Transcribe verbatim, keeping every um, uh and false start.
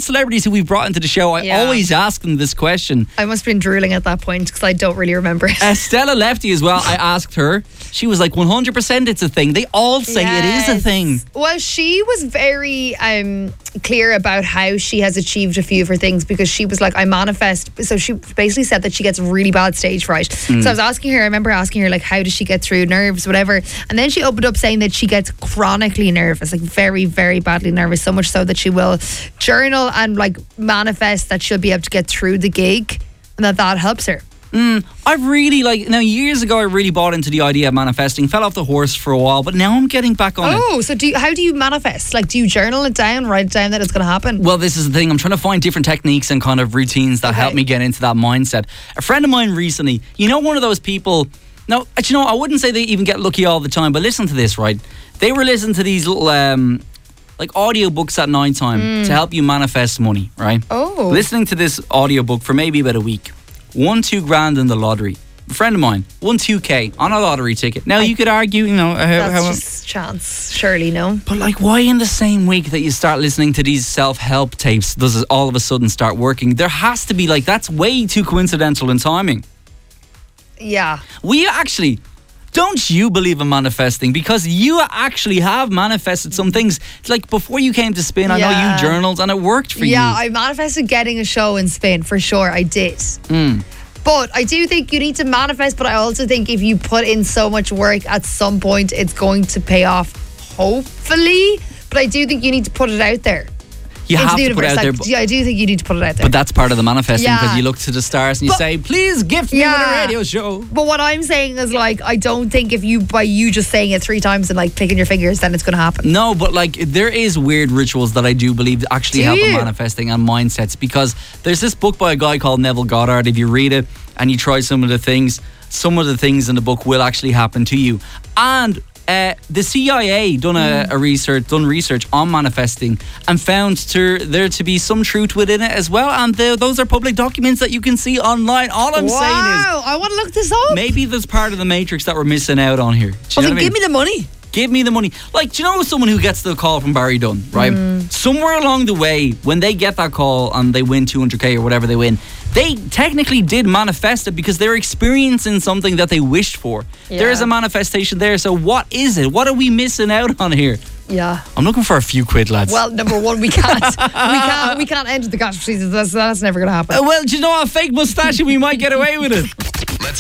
celebrities who we've brought into the show, I Yeah. always ask them this question. I must have been drooling at that point because I don't really remember it. Uh, Stella Lefty as well, I asked her. She was like, one hundred percent it's a thing. They all say it is a Yes. thing. Well, she was very um, clear about how she has achieved a few of her things because she was like, I manifest. So she basically said that she gets really bad stage fright. Mm. So I was asking her, I remember asking her, like, how does she get through nerves, whatever. And then she opened up saying that she gets chronically nervous, like very, very badly nervous, so much so that she will journal and like manifest that she'll be able to get through the gig and that that helps her. Mm, I really like, now years ago I really bought into the idea of manifesting, fell off the horse for a while, but now I'm getting back on it. Oh, so do you, how do you manifest? Like, do you journal it down, write it down that it's going to happen? Well, this is the thing. I'm trying to find different techniques and kind of routines that Okay. help me get into that mindset. A friend of mine recently, you know, one of those people, no, you know, I wouldn't say they even get lucky all the time, but listen to this, right? They were listening to these little, um, like audiobooks at night time to help you manifest money, right? Oh. Listening to this audiobook for maybe about a week. Won two grand in the lottery. A friend of mine won two K on a lottery ticket. Now, you could argue, you know, how, That's how just chance, surely, no? but like, why in the same week that you start listening to these self-help tapes does it all of a sudden start working? There has to be, like, that's way too coincidental in timing. Yeah. We actually, don't you believe in manifesting? Because you actually have manifested some things. Like, before you came to Spin, I know Yeah. you journaled and it worked for Yeah, you. I manifested getting a show in Spain, for sure, I did. Mm. But I do think you need to manifest, but I also think if you put in so much work, at some point it's going to pay off, hopefully. But I do think you need to put it out there. You into have the to put it universe. out there. Like, But, yeah, I do think you need to put it out there. but that's part of the manifesting, because Yeah. you look to the stars and you But- say, please gift me with a Yeah. radio show. But what I'm saying is, like, I don't think if you, by you just saying it three times and like clicking your fingers, then it's going to happen. No, but like, there is weird rituals that I do believe actually Do help in you? manifesting and mindsets, because there's this book by a guy called Neville Goddard. If you read it and you try some of the things, some of the things in the book will actually happen to you. And uh, the C I A done a, a research done research on manifesting and found to, there to be some truth within it as well. And the, those are public documents that you can see online. All I'm saying Wow, I want to look this up. is, maybe there's part of the matrix that we're missing out on here. Do you Well, know then what I mean? give me the money. Give me the money. Like, do you know someone who gets the call from Barry Dunn, right? Mm. Somewhere along the way, when they get that call and they win two hundred K or whatever they win, they technically did manifest it because they're experiencing something that they wished for. There is Yeah. a manifestation there. So what is it? What are we missing out on here? Yeah. I'm looking for a few quid, lads. Well, number one, we can't. we can't. We can't enter the cash season. That's, that's never going to happen. Uh, well, do you know what? Fake moustache and we might get away with it.